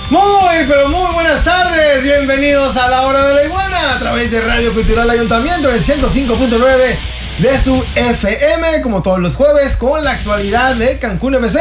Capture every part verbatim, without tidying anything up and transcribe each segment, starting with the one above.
Muy, pero muy buenas tardes. Bienvenidos a la Hora de la Iguana a través de Radio Cultural Ayuntamiento en el ciento cinco punto nueve de su F M, como todos los jueves, con la actualidad de Cancún F C.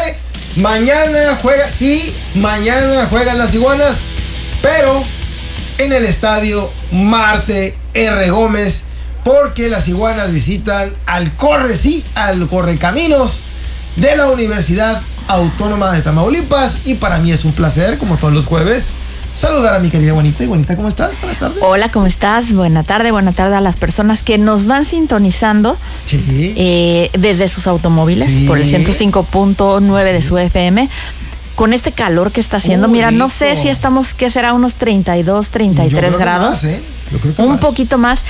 Mañana juega, sí, mañana juegan las Iguanas, pero en el estadio Marte R. Gómez, porque las Iguanas visitan al Corre, sí, al Correcaminos de la Universidad Autónoma de Tamaulipas. Y para mí es un placer, como todos los jueves, saludar a mi querida Juanita. Juanita, ¿cómo estás? Buenas tardes. Hola, ¿cómo estás? Buena tarde, buena tarde a las personas que nos van sintonizando sí. eh, desde sus automóviles, sí, por el ciento cinco punto nueve sí, sí. de su F M. Con este calor que está haciendo, oh, mira, rico. No sé si estamos, ¿qué será? Unos treinta y dos, treinta y tres grados. Más, ¿eh? Yo creo que un más. poquito más.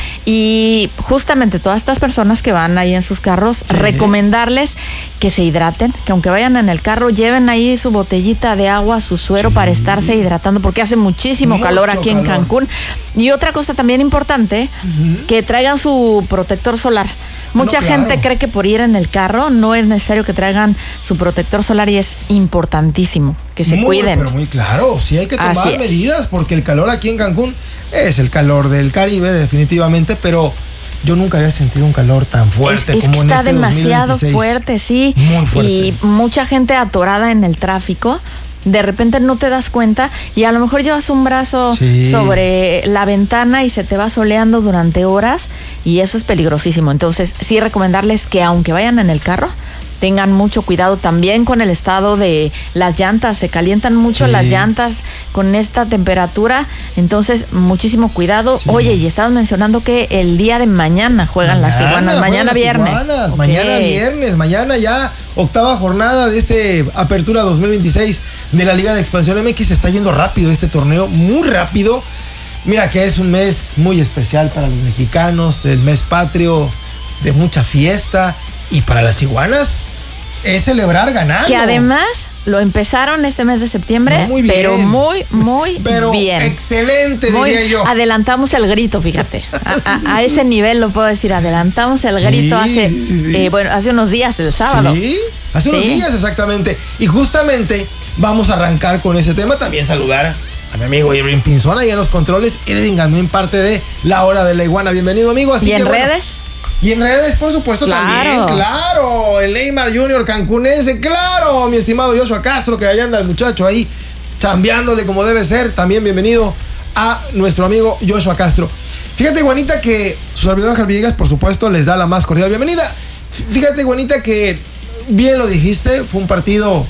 Y justamente todas estas personas que van ahí en sus carros, sí, recomendarles que se hidraten, que aunque vayan en el carro, lleven ahí su botellita de agua, su suero, sí, para estarse hidratando, porque hace muchísimo Mucho calor aquí calor. en Cancún. Y otra cosa también importante, uh-huh. que traigan su protector solar. Mucha no, gente claro. cree que por ir en el carro no es necesario que traigan su protector solar, y es importantísimo que se muy, cuiden. Pero muy claro, sí hay que tomar Así medidas, es. porque el calor aquí en Cancún es el calor del Caribe, definitivamente, pero yo nunca había sentido un calor tan fuerte es, es como que en está este demasiado dos mil veintiséis. Fuerte, sí. Muy fuerte. Y mucha gente atorada en el tráfico. De repente no te das cuenta y a lo mejor llevas un brazo sí. sobre la ventana y se te va soleando durante horas, y eso es peligrosísimo. Entonces sí recomendarles que aunque vayan en el carro, tengan mucho cuidado también con el estado de las llantas. Se calientan mucho sí. las llantas con esta temperatura, entonces muchísimo cuidado. Sí. Oye, y estabas mencionando que el día de mañana juegan mañana, las Iguanas, mañana las viernes. Iguanas, okay. Mañana viernes, mañana ya octava jornada de este Apertura dos mil veintiséis de la Liga de Expansión M X. Se está yendo rápido este torneo, muy rápido. Mira que es un mes muy especial para los mexicanos, el mes patrio de mucha fiesta, y para las Iguanas es celebrar ganando. Que además lo empezaron este mes de septiembre, no, muy bien. pero muy, muy pero bien. Excelente, muy, diría yo. Adelantamos el grito, fíjate. A, a, a ese nivel lo puedo decir, adelantamos el sí, grito hace, sí, sí, sí. Eh, bueno, hace unos días, el sábado. Sí, hace sí. unos días, exactamente. Y justamente vamos a arrancar con ese tema. También saludar a mi amigo Irving Pinzón ahí en los controles. Irving también parte de la Hora de la Iguana. Bienvenido, amigo. Así ¿Y que, en bueno, redes? Y en redes, por supuesto, claro. también, claro. El Neymar junior cancunense, claro. Mi estimado Joshua Castro, que ahí anda el muchacho ahí, chambeándole como debe ser. También bienvenido a nuestro amigo Joshua Castro. Fíjate, Juanita, que su servidor Ángel Villegas, por supuesto, les da la más cordial bienvenida. Fíjate, Juanita, que bien lo dijiste, fue un partido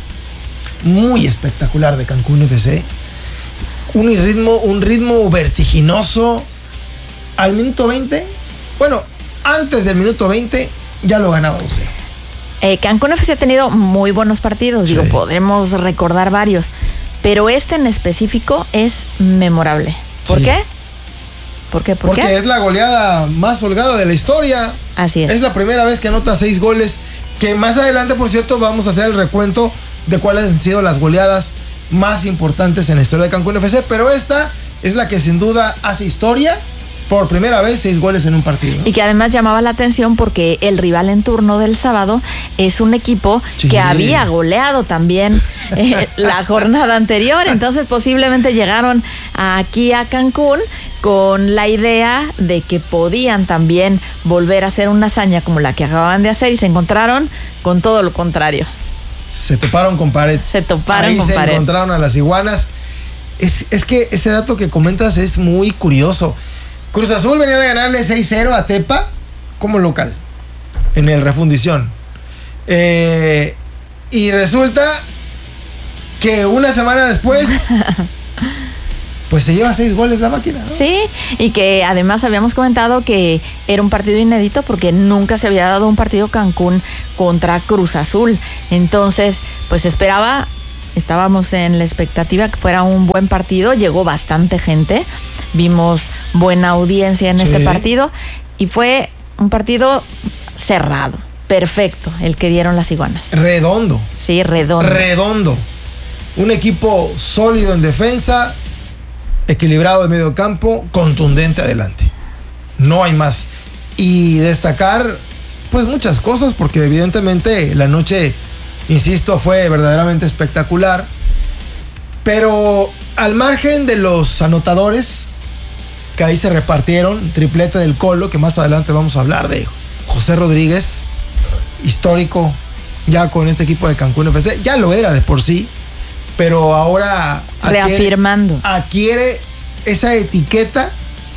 muy espectacular de Cancún F C. Un ritmo, un ritmo vertiginoso. Al minuto veinte, bueno, antes del minuto veinte ya lo ganaba dos cero. Eh, Cancún F C ha tenido muy buenos partidos, sí. digo, podremos recordar varios, pero este en específico es memorable. ¿Por sí. qué? ¿Por qué? ¿Por Porque qué? es la goleada más holgada de la historia. Así es. Es la primera vez que anota seis goles, que más adelante, por cierto, vamos a hacer el recuento de cuáles han sido las goleadas más importantes en la historia de Cancún F C, pero esta es la que sin duda hace historia. Por primera vez, seis goles en un partido, ¿no? Y que además llamaba la atención porque el rival en turno del sábado es un equipo sí. que había goleado también eh, la jornada anterior. Entonces posiblemente llegaron aquí a Cancún con la idea de que podían también volver a hacer una hazaña como la que acababan de hacer, y se encontraron con todo lo contrario. Se toparon con pared. Se toparon Ahí con se pared. encontraron a las Iguanas. Es, es que ese dato que comentas es muy curioso. Cruz Azul venía de ganarle seis cero a Tepa como local en el Refundición. Eh, y resulta que una semana después pues se lleva seis goles la máquina, ¿no? Sí, y que además habíamos comentado que era un partido inédito porque nunca se había dado un partido Cancún contra Cruz Azul. Entonces, pues esperaba, estábamos en la expectativa que fuera un buen partido. Llegó bastante gente, vimos buena audiencia en sí. este partido, y fue un partido cerrado, perfecto, el que dieron las Iguanas. Redondo. Sí, redondo. Redondo. Un equipo sólido en defensa, equilibrado en medio campo, contundente adelante. No hay más. Y destacar, pues, muchas cosas, porque evidentemente la noche, insisto, fue verdaderamente espectacular. Pero al margen de los anotadores, que ahí se repartieron, triplete del Colo, que más adelante vamos a hablar de José Rodríguez, histórico ya con este equipo de Cancún F C, ya lo era de por sí, pero ahora adquiere, reafirmando, adquiere esa etiqueta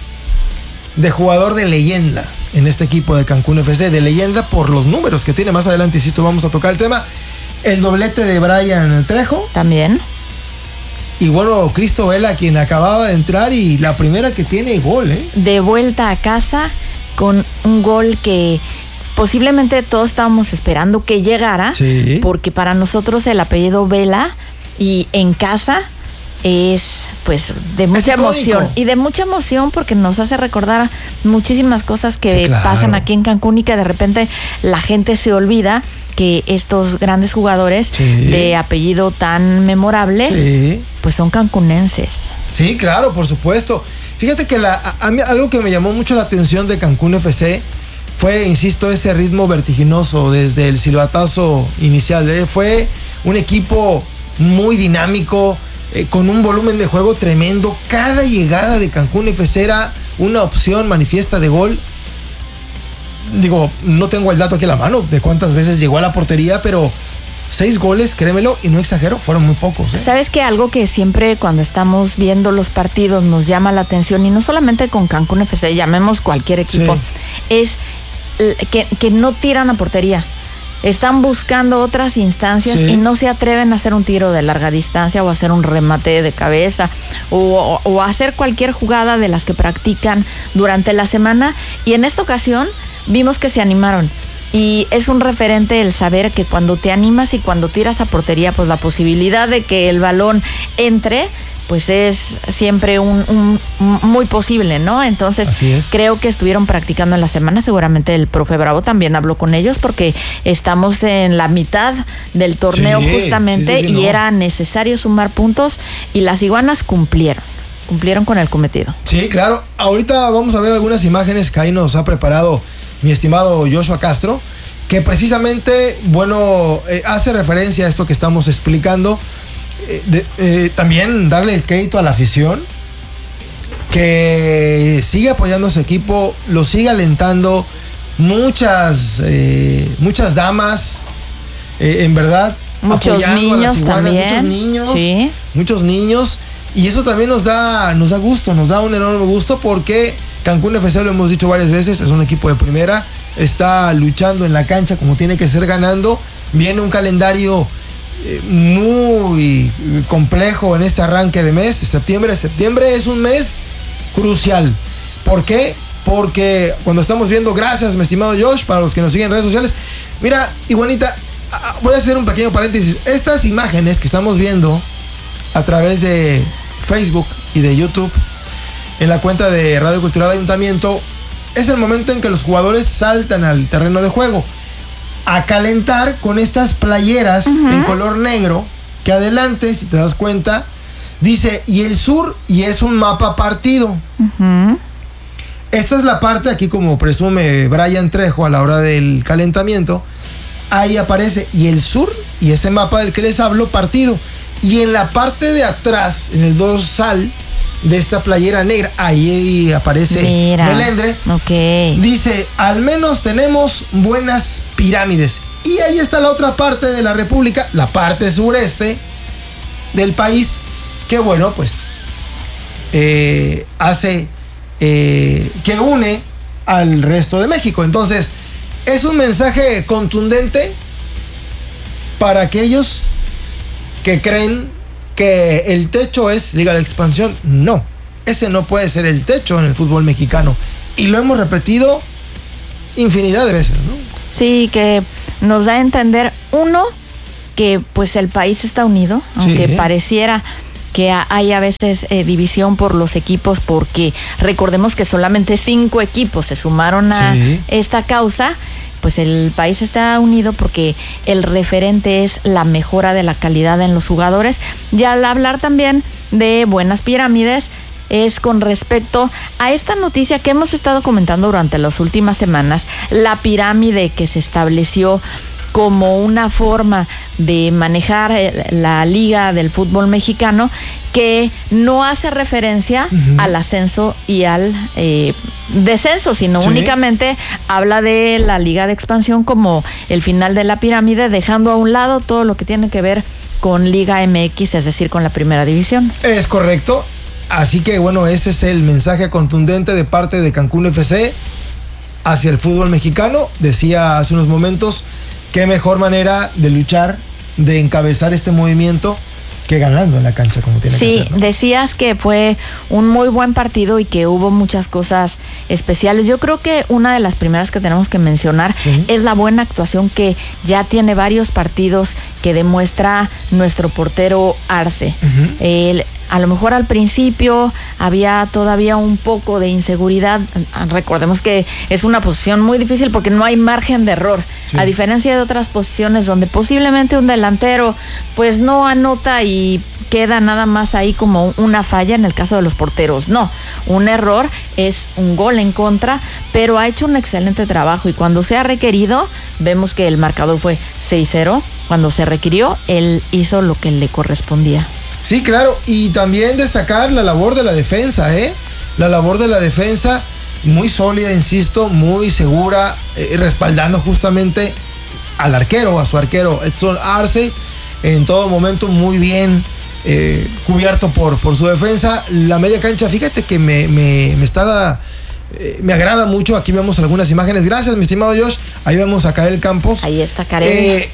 de jugador de leyenda en este equipo de Cancún F C, de leyenda por los números que tiene. Más adelante, insisto, vamos a tocar el tema. El doblete de Brian Trejo también. Y bueno, Cristo Vela, quien acababa de entrar y la primera que tiene gol, ¿eh? De vuelta a casa con un gol que posiblemente todos estábamos esperando que llegara, sí, porque para nosotros el apellido Vela y en casa es pues de mucha emoción, y de mucha emoción porque nos hace recordar muchísimas cosas que sí, claro. pasan aquí en Cancún y que de repente la gente se olvida que estos grandes jugadores sí. de apellido tan memorable sí. pues son cancunenses. Sí, claro, por supuesto. Fíjate que la, a, a mí algo que me llamó mucho la atención de Cancún F C fue, insisto, ese ritmo vertiginoso desde el silbatazo inicial. ¿eh? Fue un equipo muy dinámico, eh, con un volumen de juego tremendo. Cada llegada de Cancún F C era una opción manifiesta de gol. Digo, no tengo el dato aquí a la mano de cuántas veces llegó a la portería, pero seis goles, créemelo, y no exagero, fueron muy pocos. ¿eh? ¿Sabes que algo que siempre cuando estamos viendo los partidos nos llama la atención, y no solamente con Cancún F C, llamemos cualquier equipo, sí. es que, que no tiran a portería? Están buscando otras instancias sí. y no se atreven a hacer un tiro de larga distancia o a hacer un remate de cabeza o, o, o a hacer cualquier jugada de las que practican durante la semana. Y en esta ocasión vimos que se animaron. Y es un referente el saber que cuando te animas y cuando tiras a portería, pues la posibilidad de que el balón entre, pues es siempre un, un, un muy posible, ¿no? Entonces creo que estuvieron practicando en la semana. Seguramente el profe Bravo también habló con ellos porque estamos en la mitad del torneo sí, justamente sí, sí, sí, y no. era necesario sumar puntos y las iguanas cumplieron. Cumplieron con el cometido. Sí, claro. Ahorita vamos a ver algunas imágenes que ahí nos ha preparado mi estimado Joshua Castro, que precisamente, bueno, eh, hace referencia a esto que estamos explicando. Eh, de, eh, también darle el crédito a la afición, que sigue apoyando a su equipo, lo sigue alentando. Muchas, eh, muchas damas, eh, en verdad, muchos niños iguanas, también. Muchos niños, sí. muchos niños. Y eso también nos da, nos da gusto, nos da un enorme gusto porque Cancún F C, lo hemos dicho varias veces, es un equipo de primera, está luchando en la cancha como tiene que ser, ganando. Viene un calendario eh, muy complejo en este arranque de mes, septiembre. Septiembre es un mes crucial. ¿Por qué? Porque cuando estamos viendo, gracias mi estimado Josh, para los que nos siguen en redes sociales, mira, iguanita, voy a hacer un pequeño paréntesis. Estas imágenes que estamos viendo a través de Facebook y de YouTube en la cuenta de Radio Cultural Ayuntamiento, es el momento en que los jugadores saltan al terreno de juego a calentar con estas playeras uh-huh. en color negro, que adelante, si te das cuenta, dice y el sur, y es un mapa partido. Uh-huh. Esta es la parte, aquí como presume Brian Trejo a la hora del calentamiento, ahí aparece y el sur, y ese mapa del que les hablo, partido. Y en la parte de atrás, en el dorsal de esta playera negra, ahí aparece Mira, Melendre. Okay. Dice, al menos tenemos buenas pirámides. Y ahí está la otra parte de la República, la parte sureste del país, que bueno, pues eh, hace eh, que une al resto de México. Entonces, es un mensaje contundente para aquellos que creen que el techo es Liga de Expansión. No, ese no puede ser el techo en el fútbol mexicano. Y lo hemos repetido infinidad de veces, ¿no? Sí, que nos da a entender, uno, que pues el país está unido, aunque sí. pareciera que hay a veces eh, división por los equipos, porque recordemos que solamente cinco equipos se sumaron a sí. esta causa. Pues el país está unido porque el referente es la mejora de la calidad en los jugadores. Y al hablar también de buenas pirámides, es con respecto a esta noticia que hemos estado comentando durante las últimas semanas, la pirámide que se estableció como una forma de manejar la liga del fútbol mexicano que no hace referencia uh-huh. al ascenso y al eh, descenso, sino sí. únicamente habla de la liga de expansión como el final de la pirámide, dejando a un lado todo lo que tiene que ver con Liga M X, es decir, con la primera división. Es correcto. Así que bueno, ese es el mensaje contundente de parte de Cancún F C hacia el fútbol mexicano. Decía hace unos momentos, qué mejor manera de luchar, de encabezar este movimiento que ganando en la cancha como tiene sí, que ser, ¿no? Decías que fue un muy buen partido y que hubo muchas cosas especiales. Yo creo que una de las primeras que tenemos que mencionar sí. es la buena actuación que ya tiene varios partidos que demuestra nuestro portero Arce. Uh-huh. El A lo mejor al principio había todavía un poco de inseguridad. Recordemos que es una posición muy difícil porque no hay margen de error. Sí. A diferencia de otras posiciones donde posiblemente un delantero pues no anota y queda nada más ahí como una falla. En el caso de los porteros, no. Un error es un gol en contra, pero ha hecho un excelente trabajo y cuando se ha requerido, vemos que el marcador fue seis cero. Cuando se requirió, él hizo lo que le correspondía. Sí, claro, y también destacar la labor de la defensa, ¿eh? La labor de la defensa, muy sólida, insisto, muy segura, eh, respaldando justamente al arquero, a su arquero Edson Arce, en todo momento muy bien eh, cubierto por, por su defensa. La media cancha, fíjate que me, me, me está... Eh, me agrada mucho, aquí vemos algunas imágenes. Gracias, mi estimado Josh, ahí vemos a Karel Campos. Ahí está Karel. Eh,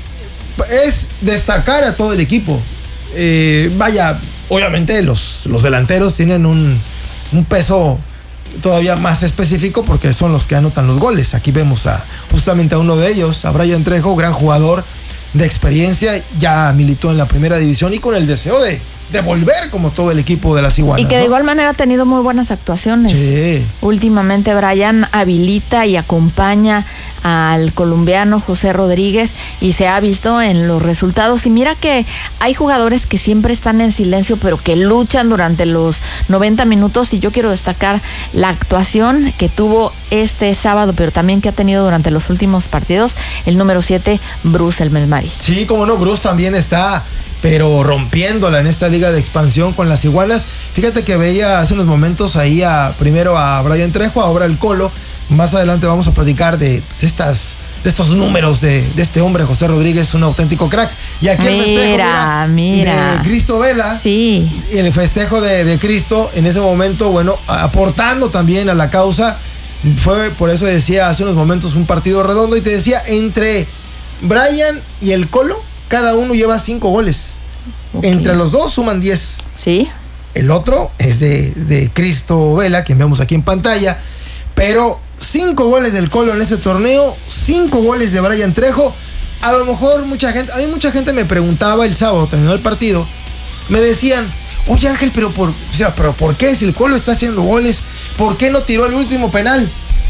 es destacar a todo el equipo. Eh, vaya, obviamente los, los delanteros tienen un, un peso todavía más específico porque son los que anotan los goles. Aquí vemos a justamente a uno de ellos, a Brian Trejo, gran jugador de experiencia, ya militó en la primera división y con el deseo de, de volver como todo el equipo de las Iguanas. Y que de ¿no? igual manera ha tenido muy buenas actuaciones. Sí. Últimamente Brian habilita y acompaña al colombiano José Rodríguez y se ha visto en los resultados. Y mira que hay jugadores que siempre están en silencio, pero que luchan durante los noventa minutos. Y yo quiero destacar la actuación que tuvo este sábado, pero también que ha tenido durante los últimos partidos, el número siete, Bruce El Mesmari. Sí, como no, Bruce también está pero rompiéndola en esta liga de expansión con las Iguanas. Fíjate que veía hace unos momentos ahí a, primero a Brian Trejo, ahora el Colo. Más adelante vamos a platicar de estas de estos números de, de este hombre, José Rodríguez, un auténtico crack. Y aquí mira, el festejo mira, mira. de Cristo Vela. Sí. Y el festejo de, de Cristo en ese momento, bueno, aportando también a la causa. Fue, por eso decía hace unos momentos, un partido redondo. Y te decía, entre Brian y el Colo, cada uno lleva cinco goles. Okay. Entre los dos suman diez. Sí. El otro es de, de Cristo Vela, quien vemos aquí en pantalla. Pero cinco goles del Colo en este torneo, cinco goles de Brian Trejo. A lo mejor mucha gente, a mí mucha gente me preguntaba el sábado, terminó el partido, me decían, oye Ángel, pero por, o sea, pero ¿por qué? Si el Colo está haciendo goles, ¿por qué no tiró el último penal?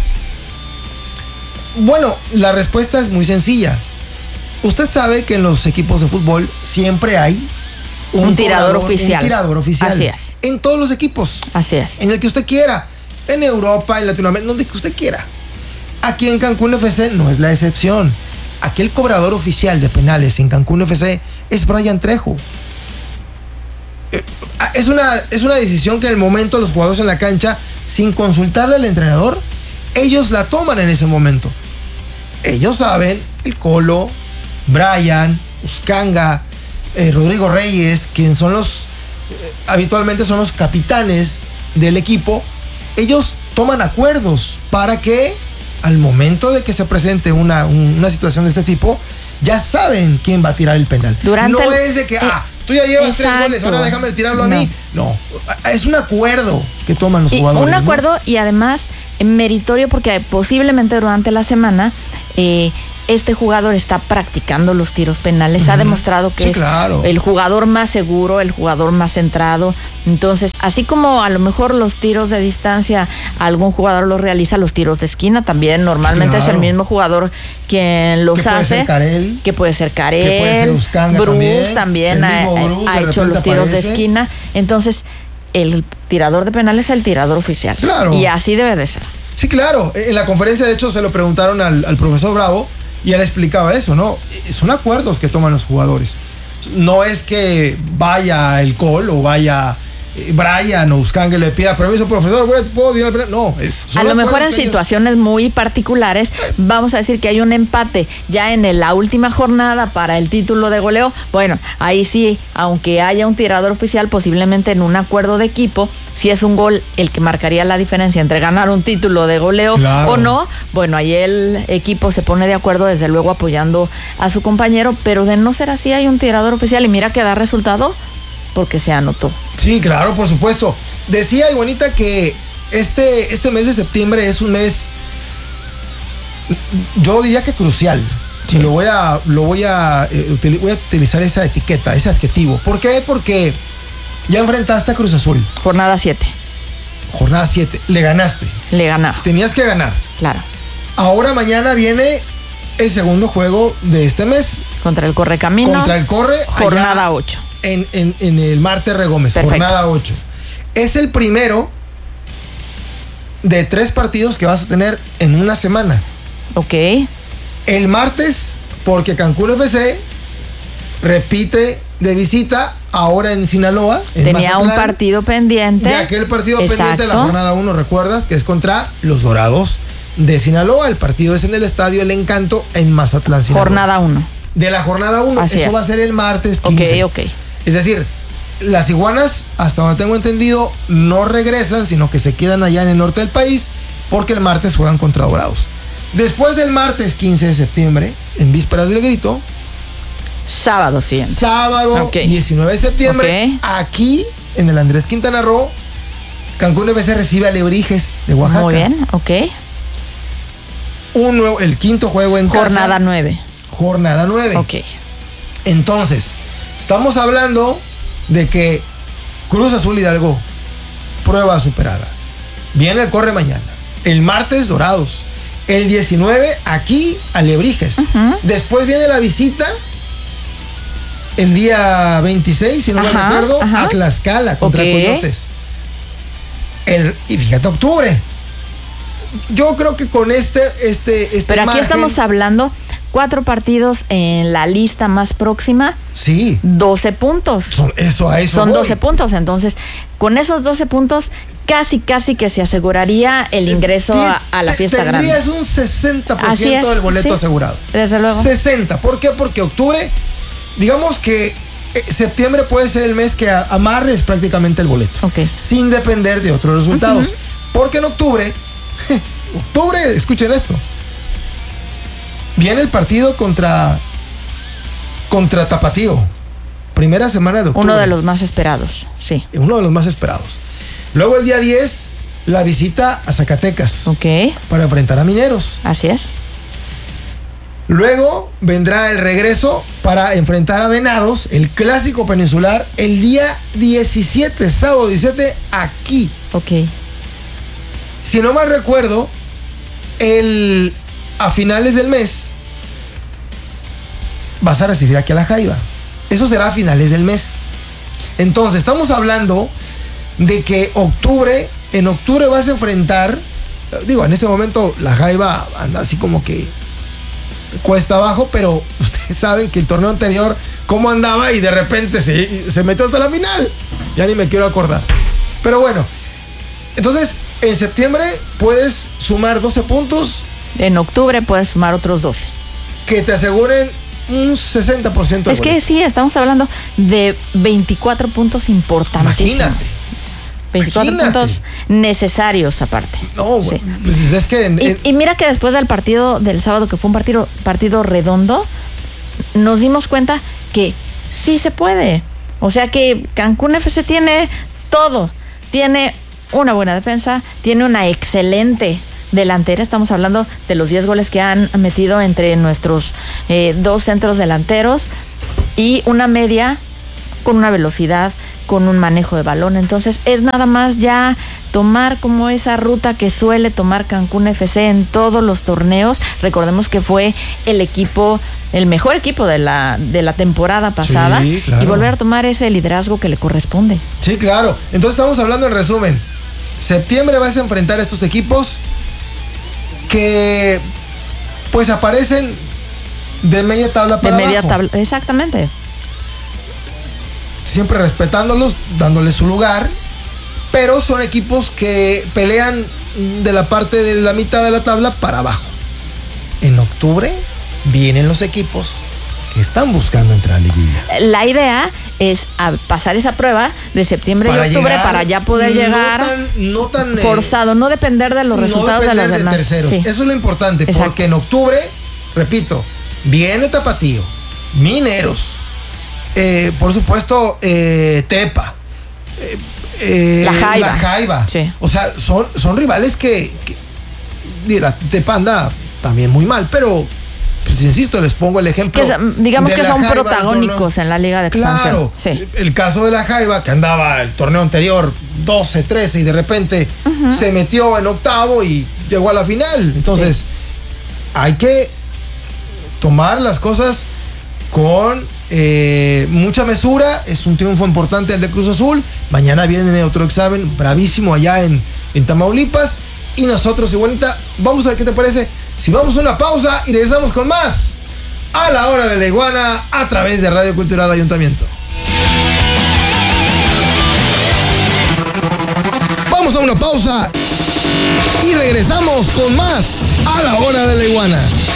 Bueno, la respuesta es muy sencilla. Usted sabe que en los equipos de fútbol siempre hay un, un tirador cobrador, oficial. Un tirador oficial. Así es. En todos los equipos. Así es. En el que usted quiera. En Europa, en Latinoamérica, donde usted quiera. Aquí en Cancún F C no es la excepción. Aquí el cobrador oficial de penales en Cancún F C es Brian Trejo. Es una, es una decisión que en el momento los jugadores en la cancha, sin consultarle al entrenador, ellos la toman en ese momento. Ellos saben, el Colo, Brian, Uscanga, eh, Rodrigo Reyes, quien son los, eh, habitualmente son los capitanes del equipo, ellos toman acuerdos para que al momento de que se presente una, una situación de este tipo, ya saben quién va a tirar el penal. Durante no el, es de que, eh, ah, tú ya llevas exacto. tres goles, ahora déjame tirarlo a no. mí. No, es un acuerdo que toman los y jugadores. Un acuerdo, ¿no? Y además meritorio porque posiblemente durante la semana eh, este jugador está practicando los tiros penales, uh-huh. ha demostrado que sí, es claro. el jugador más seguro, el jugador más centrado. Entonces, así como a lo mejor los tiros de distancia algún jugador los realiza, los tiros de esquina también normalmente claro. es el mismo jugador quien los que hace. Puede ser Karel, que puede ser Karel, que puede ser Uscanga Bruce también, también ha, Bruce, ha hecho los tiros aparece. de esquina. Entonces, el tirador de penales es el tirador oficial. Claro. Y así debe de ser. Sí, claro. En la conferencia, de hecho, se lo preguntaron al, al profesor Bravo Y él explicaba eso, ¿no? Son acuerdos que toman los jugadores. No es que vaya el Col o vaya Brian o Uscangue le pida permiso, profesor, ¿puedo ir al... No, es, a lo mejor en situaciones ellos... muy particulares, vamos a decir que hay un empate ya en la última jornada para el título de goleo. Bueno, ahí sí, aunque haya un tirador oficial, posiblemente en un acuerdo de equipo, si es un gol el que marcaría la diferencia entre ganar un título de goleo claro. o no, bueno, ahí el equipo se pone de acuerdo, desde luego apoyando a su compañero, pero de no ser así hay un tirador oficial y mira que da resultado porque se anotó. Sí, claro, por supuesto. Decía Iguanita que este, este mes de septiembre es un mes, yo diría que crucial. Sí. Lo voy a, lo voy a, eh, util, voy a utilizar esa etiqueta, ese adjetivo. ¿Por qué? Porque ya enfrentaste a Cruz Azul. Jornada siete. Jornada siete. Le ganaste. Le ganaba. Tenías que ganar. Claro. Ahora mañana viene el segundo juego de este mes. Contra el Correcaminos. Contra el Corre. Jornada ocho. En, en, en el Marte Regómez, Perfecto. Jornada ocho. Es el primero de tres partidos que vas a tener en una semana. Ok. El martes, porque Cancún F C repite de visita, ahora en Sinaloa. En Tenía Mazatlán, un partido pendiente. De aquel partido Exacto. pendiente de la jornada uno, ¿recuerdas? Que es contra los Dorados de Sinaloa. El partido es en el estadio El Encanto en Mazatlán, Sinaloa. Jornada uno. De la jornada uno. Eso es. Va a ser el martes quince. Ok, ok. Es decir, las iguanas, hasta donde tengo entendido, no regresan, sino que se quedan allá en el norte del país, porque el martes juegan contra Dorados. Después del martes quince de septiembre, en vísperas del grito, sábado siguiente. Sábado okay. diecinueve de septiembre, okay. aquí en el Andrés Quintana Roo, Cancún F C recibe a Alebrijes de Oaxaca. Muy bien, ok. Un nuevo, el quinto juego en Jornada casa. nueve. Jornada nueve. Ok. Entonces, estamos hablando de que Cruz Azul Hidalgo, prueba superada. Viene el Corre mañana. El martes, Dorados. El diecinueve, aquí, Alebrijes. Uh-huh. Después viene la visita, el día veintiséis, si no me recuerdo, ajá. a Tlaxcala contra okay. Coyotes. El, y fíjate, octubre. Yo creo que con este, este, este Pero aquí margen, estamos hablando cuatro partidos en la lista más próxima. Sí. doce puntos. Son, eso a eso Son voy. doce puntos. Entonces, con esos doce puntos, casi, casi que se aseguraría el ingreso T- a, a la fiesta grande. Tendrías un sesenta por ciento del boleto sí, asegurado. Desde luego. sesenta. ¿Por qué? Porque octubre, digamos que eh, septiembre puede ser el mes que a, amarres prácticamente el boleto. Okay. Sin depender de otros resultados. Uh-huh. Porque en octubre, octubre, escuchen esto. Viene el partido contra contra Tapatío. Primera semana de octubre. Uno de los más esperados, sí. Uno de los más esperados. Luego el día diez, la visita a Zacatecas. Ok. Para enfrentar a Mineros. Así es. Luego vendrá el regreso para enfrentar a Venados, el clásico peninsular, el día diecisiete, sábado diecisiete, aquí. Ok. Si no mal recuerdo, el... a finales del mes vas a recibir aquí a la Jaiba. Eso será a finales del mes. Entonces estamos hablando de que octubre, en octubre vas a enfrentar, digo, en este momento la Jaiba anda así como que cuesta abajo, pero ustedes saben que el torneo anterior cómo andaba y de repente se, se metió hasta la final. Ya ni me quiero acordar. Pero bueno, entonces en septiembre puedes sumar doce puntos. En octubre puedes sumar otros doce. Que te aseguren un sesenta por ciento. Es que boleto. Sí, estamos hablando de veinticuatro puntos importantísimos. Imagínate. veinticuatro Imagínate. Puntos necesarios aparte. No, sí. Pues es que... En, en... Y, y mira que después del partido del sábado, que fue un partido, partido redondo, nos dimos cuenta que sí se puede. O sea que Cancún F C tiene todo. Tiene una buena defensa, tiene una excelente delantera. Estamos hablando de los diez goles que han metido entre nuestros eh, dos centros delanteros y una media con una velocidad, con un manejo de balón. Entonces es nada más ya tomar como esa ruta que suele tomar Cancún F C en todos los torneos. Recordemos que fue el equipo, el mejor equipo de la, de la temporada pasada, sí, claro. Y volver a tomar ese liderazgo que le corresponde. Sí, claro. Entonces estamos hablando en resumen. Septiembre vas a enfrentar a estos equipos que pues aparecen de media tabla para de media abajo. tabla, exactamente. Siempre respetándolos, dándoles su lugar, pero son equipos que pelean de la parte de la mitad de la tabla para abajo. En octubre vienen los equipos que están buscando entrar a liguilla. La idea es pasar esa prueba de septiembre para y octubre llegar, para ya poder no llegar tan, no tan, forzado, no depender de los resultados no de los de demás. Terceros. Sí. Eso es lo importante, exacto, porque en octubre, repito, viene Tapatío, Mineros, eh, por supuesto, eh, Tepa, eh, eh, La Jaiba. La Jaiba. Sí. O sea, son, son rivales que, que mira, Tepa anda también muy mal, pero pues insisto, les pongo el ejemplo. Que, digamos que son Jaiba, protagónicos en la Liga de Expansión. Claro, sí. El caso de la Jaiba, que andaba el torneo anterior doce, trece y de repente uh-huh. se metió en octavo y llegó a la final. Entonces, sí. hay que tomar las cosas con eh, mucha mesura. Es un triunfo importante el de Cruz Azul. Mañana viene otro examen bravísimo allá en, en Tamaulipas. Y nosotros, igualita, vamos a ver qué te parece si vamos a una pausa y regresamos con más a la hora de la iguana a través de Radio Cultural Ayuntamiento. Vamos a una pausa y regresamos con más a la hora de la iguana.